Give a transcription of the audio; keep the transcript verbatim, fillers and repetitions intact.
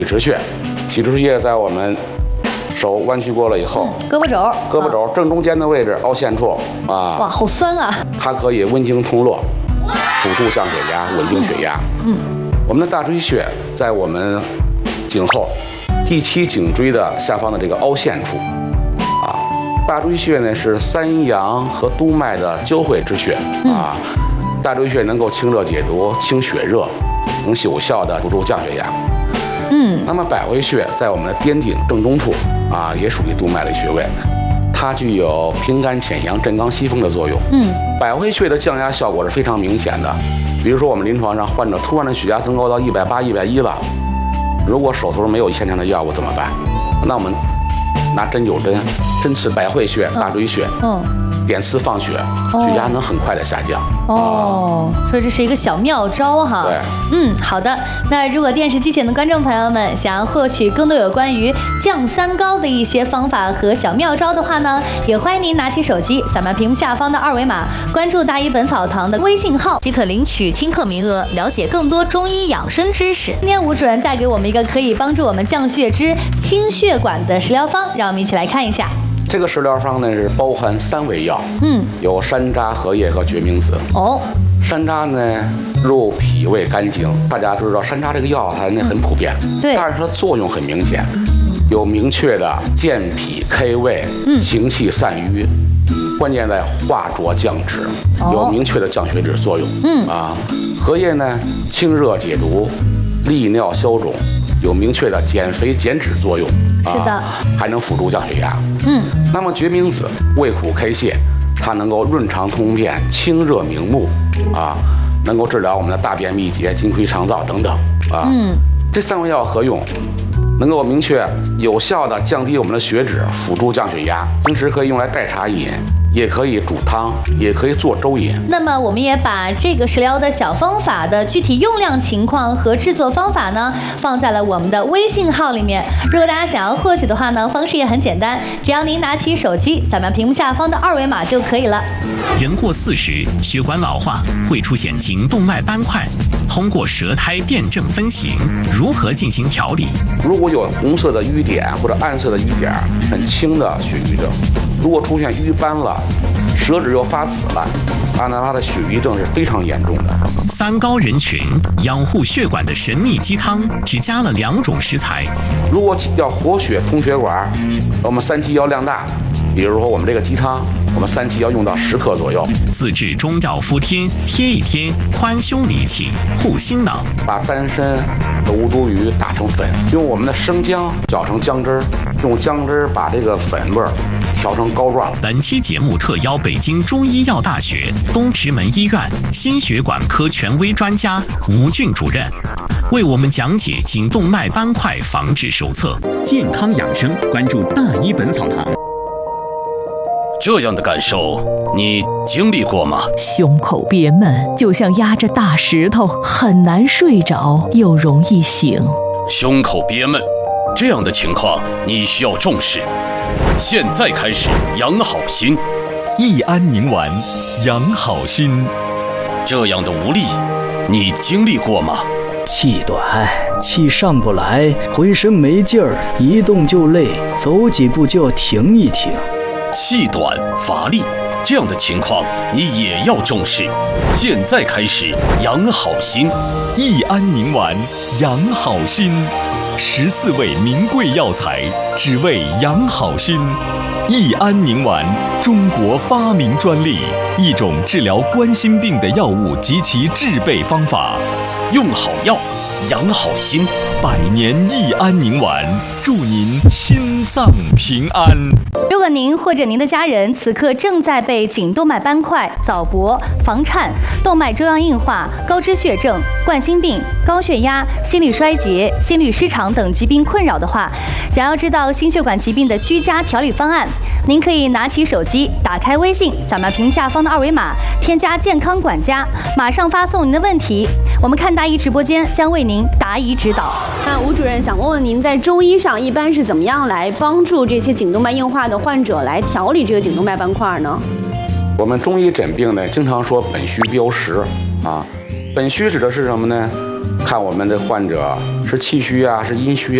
直穴，体直穴在我们手弯曲过了以后， 嗯、胳膊肘， 胳膊肘正中间的位置凹陷处啊， 哇，好酸啊！ 它可以温经通络，辅助降血压，稳定血压。嗯，我们的大椎穴在我们颈后第七颈椎的下方的这个凹陷处啊。大椎穴呢是三阳和督脉的交汇之穴啊。嗯、大椎穴能够清热解毒、清血热，能有效的辅助降血压。嗯，那么百会穴在我们的颠顶正中处啊，也属于督脉类穴位，它具有平肝潜阳、镇刚息风的作用。嗯，百会穴的降压效果是非常明显的。比如说我们临床上患者突然的血压增高到一百八、一百一了，如果手头没有现成的药物怎么办？那我们拿针灸针针刺百会穴、大椎穴，嗯，点刺放血，血压能很快的下降。 哦，所以这是一个小妙招哈。 对， 嗯，好的。那如果电视机前的观众朋友们想要获取更多有关于降三高的一些方法和小妙招的话呢，也欢迎您拿起手机，扫描屏幕下方的二维码，关注大医本草堂的微信号， 即可领取听课名额，了解更多中医养生知识。 今天吴主任带给我们一个可以帮助我们降血脂、清血管的食疗方，让我们一起来看一下。 这个食疗方呢是包含三味药，嗯，有山楂、荷叶和决明子。哦，山楂呢入脾胃肝经，大家都知道山楂这个药它那很普遍，嗯、对，但是它作用很明显，有明确的健脾开胃、嗯、行气散瘀，关键在化浊降脂，哦、有明确的降血脂作用。嗯啊，荷叶呢清热解毒、利尿消肿，有明确的减肥减脂作用。 是的， 啊、还能辅助降血压。嗯，那么决明子味苦开泄，它能够润肠通便、清热明目啊，能够治疗我们的大便秘结、金匮肠燥等等啊。嗯，这三味药合用，能够明确有效的降低我们的血脂，辅助降血压。平时可以用来代茶饮，也可以煮汤，也可以做粥饮。 那么我们也把这个食疗的小方法的具体用量情况和制作方法呢，放在了我们的微信号里面。如果大家想要获取的话呢，方式也很简单，只要您拿起手机，扫描屏幕下方的二维码就可以了。 人过四十，血管老化会出现颈动脉斑块，通过舌苔辨证分型，如何进行调理？ 如果有红色的瘀点或者暗色的瘀点，很轻的血瘀症；如果出现瘀斑了，舌质又发紫了，那它的血瘀症是非常严重的。 三高人群养护血管的神秘鸡汤，只加了两种食材。 如果要活血通血管，我们三七要量大，比如说我们这个鸡汤，我们三七要用到十克左右。 自制中药敷贴，贴一贴，宽胸理气，护心脑。 把丹参和吴茱萸打成粉，用我们的生姜搅成姜汁儿，用姜汁儿把这个粉味儿调成膏状。 本期节目特邀北京中医药大学东直门医院心血管科权威专家吴俊主任，为我们讲解颈动脉斑块防治手册。 健康养生，关注大医本草堂。 这样的感受你经历过吗？ 胸口憋闷，就像压着大石头，很难睡着，又容易醒。 胸口憋闷，这样的情况你需要重视。现在开始养好心， 益安宁丸养好心。 这样的无力你经历过吗？ 气短，气上不来，浑身没劲儿，一动就累，走几步就要停一停。 气短乏力，这样的情况你也要重视。现在开始养好心， 益安宁丸养好心，十四味名贵药材，只为养好心。益安宁丸，中国发明专利，一种治疗冠心病的药物及其制备方法。 用好药，养好心。 百年益安宁丸，祝您心脏平安。 如果您或者您的家人此刻正在被颈动脉斑块、早搏、房颤、动脉粥样硬化、高脂血症、冠心病、高血压、心力衰竭、心律失常等疾病困扰的话，想要知道心血管疾病的居家调理方案，您可以拿起手机，打开微信，扫描屏下方的二维码，添加健康管家，马上发送您的问题，我们看大医直播间将为您答疑指导。 那吴主任想问问您，在中医上一般是怎么样来帮助这些颈动脉硬化的患者来调理这个颈动脉斑块呢？ 我们中医诊病呢，经常说本虚标实啊。本虚指的是什么呢？ 看我们的患者是气虚啊，是阴虚